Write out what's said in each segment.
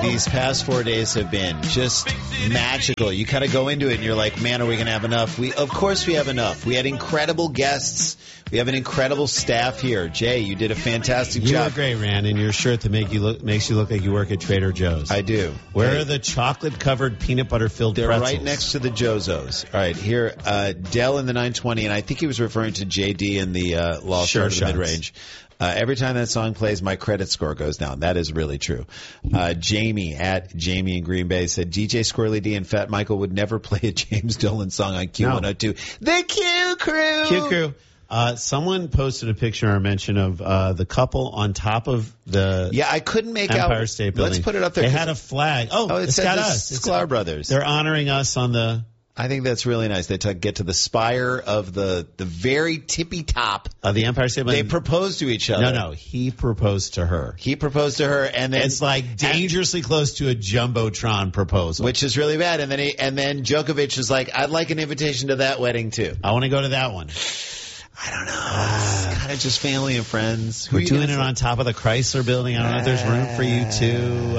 these past 4 days have been just magical. You kind of go into it and you're like, man, are we going to have enough? Of course we have enough. We had incredible guests. We have an incredible staff here. Jay, you did a fantastic job. You look great, Rand, in your shirt that makes you look like you work at Trader Joe's. I do. Where are the chocolate-covered, peanut-butter-filled They're pretzels? right next to the Jozos. All right, here, Dell in the 920, and I think he was referring to JD in the Lost Art of the Mid-Range. Every time that song plays, my credit score goes down. That is really true. Jamie in Green Bay said DJ Squirrely D and Fat Michael would never play a James Dillon song on Q102. The Q Crew. Q Crew. Someone posted a picture or mention of the couple on top of the I couldn't make Empire State Building. Let's put it up there. They had a flag. It's got us. It's Sklar Brothers. They're honoring us on the... I think that's really nice. They get to the spire of the very tippy top of the Empire State Building. They proposed to each other. No, he proposed to her. And then it's like dangerously close to a jumbotron proposal, which is really bad. And then Djokovic is like, "I'd like an invitation to that wedding too. I want to go to that one." I don't know. It's kind of just family and friends. We're doing it on top of the Chrysler Building. I don't know if there's room for you too.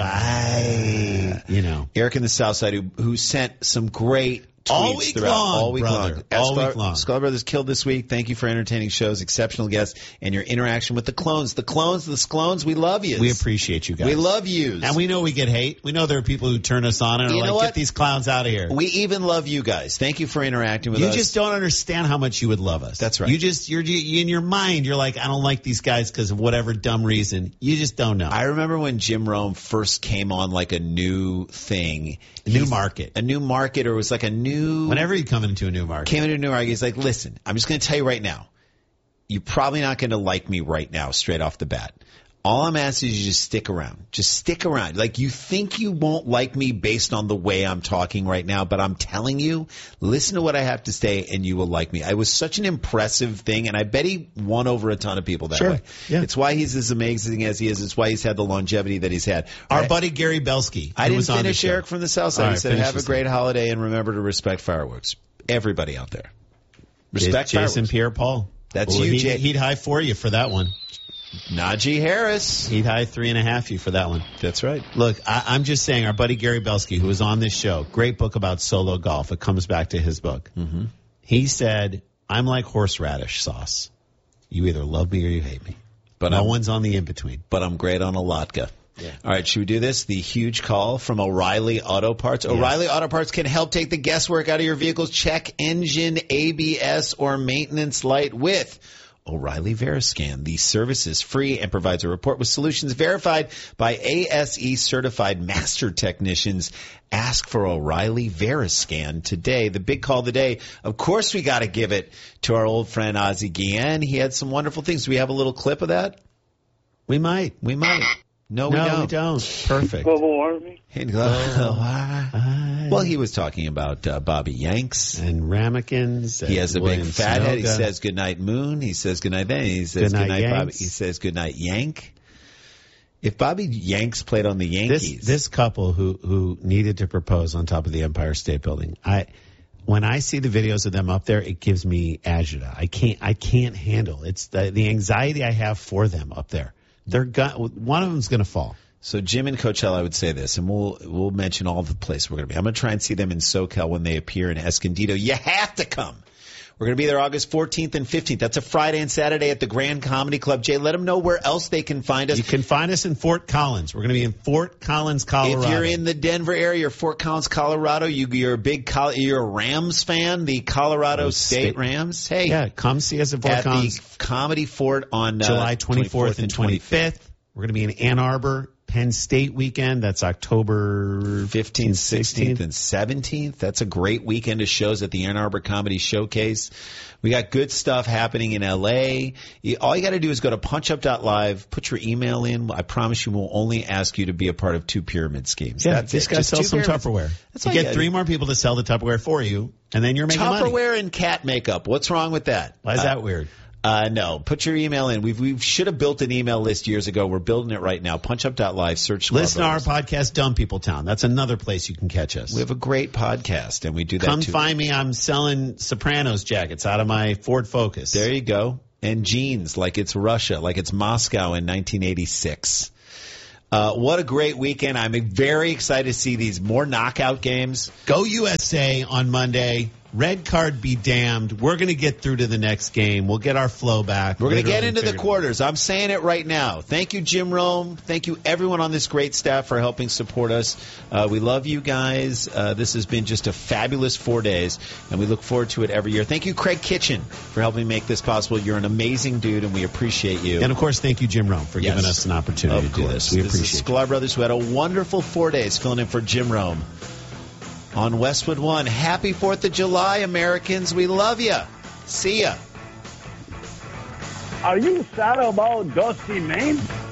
Eric in the South Side who sent some great tweets all week long. Sklar Brothers killed this week. Thank you for entertaining shows, exceptional guests, and your interaction with the clones. The Sklones, we love you. We appreciate you guys. We love you. And we know we get hate. We know there are people who turn us on and are like, get these clowns out of here. We even love you guys. Thank you for interacting with us. You just don't understand how much you would love us. That's right. You're in your mind, you're like, I don't like these guys because of whatever dumb reason. You just don't know. I remember when Jim Rome first came on like a new thing. A new market, or it was like a new... Whenever you come into a new market. He's like, listen, I'm just going to tell you right now. You're probably not going to like me right now straight off the bat. All I'm asking is you just stick around. Just stick around. Like, you think you won't like me based on the way I'm talking right now, but I'm telling you, listen to what I have to say and you will like me. It was such an impressive thing, and I bet he won over a ton of people that way. Yeah. It's why he's as amazing as he is. It's why he's had the longevity that he's had. Our buddy Gary Belsky. I didn't finish Eric from the South Side. He said, have a great holiday and remember to respect fireworks. Everybody out there. Respect Jason fireworks. Pierre-Paul. That's you, Jay. He'd high four you for that one. Najee Harris. He'd high 3.5 you for that one. That's right. Look, I'm just saying, our buddy Gary Belsky, who was on this show, great book about solo golf. It comes back to his book. Mm-hmm. He said, I'm like horseradish sauce. You either love me or you hate me. But no one's on the in-between. But I'm great on a latke. Yeah. All right, should we do this? The huge call from O'Reilly Auto Parts. Yes. O'Reilly Auto Parts can help take the guesswork out of your vehicle's check engine, ABS, or maintenance light with O'Reilly Veriscan. The service is free and provides a report with solutions verified by ASE certified master technicians. Ask for O'Reilly Veriscan today. The big call today, of course, we got to give it to our old friend Ozzie Guillen. He had some wonderful things. Do we have a little clip of that? We might. No, we don't. Perfect. Global warming. Well, he was talking about Bobby Yanks. And ramekins. He has a William big fat head. He Snoga. says goodnight moon. He says goodnight then. He says goodnight Bobby. He says goodnight Yank. If Bobby Yanks played on the Yankees. This couple who needed to propose on top of the Empire State Building, when I see the videos of them up there, it gives me agita. I can't handle it. It's the anxiety I have for them up there. One of them's going to fall. So Jim and Coachella, I would say this, and we'll mention all the places we're going to be. I'm going to try and see them in SoCal when they appear in Escondido. You have to come. We're going to be there August 14th and 15th. That's a Friday and Saturday at the Grand Comedy Club. Jay, let them know where else they can find us. You can find us in Fort Collins. We're going to be in Fort Collins, Colorado. If you're in the Denver area or Fort Collins, Colorado, you're a Rams fan, the Colorado State Rams. Hey, yeah, come see us at Fort Collins. At the Comedy Fort on July 24th and 25th. We're going to be in Ann Arbor, Penn State weekend. That's October 15th, 16th, and 17th. That's a great weekend of shows at the Ann Arbor Comedy Showcase. We got good stuff happening in L.A. All you got to do is go to punchup.live, put your email in. I promise you we'll only ask you to be a part of two pyramid schemes. Yeah, that's this guy sells some Tupperware. You get 3 more people to sell the Tupperware for you, and then you're making money. Tupperware and cat makeup. What's wrong with that? Why is that weird? No, put your email in. We should have built an email list years ago. We're building it right now. Punchup.live, search. Listen to our podcast, Dumb People Town. That's another place you can catch us. We have a great podcast, and we do that too. Come find me. I'm selling Sopranos jackets out of my Ford Focus. There you go. And jeans, like it's Russia, like it's Moscow in 1986. What a great weekend. I'm very excited to see these more knockout games. Go USA on Monday. Red card be damned. We're going to get through to the next game. We'll get our flow back. We're going to get into the quarters. I'm saying it right now. Thank you, Jim Rome. Thank you, everyone on this great staff for helping support us. We love you guys. This has been just a fabulous 4 days, and we look forward to it every year. Thank you, Craig Kitchen, for helping make this possible. You're an amazing dude, and we appreciate you. And, of course, thank you, Jim Rome, for giving us an opportunity to do this. We appreciate it. This is Sklar Brothers, who had a wonderful 4 days filling in for Jim Rome on Westwood One. Happy 4th of July, Americans. We love you. See ya. Are you sad about Dusty Maine?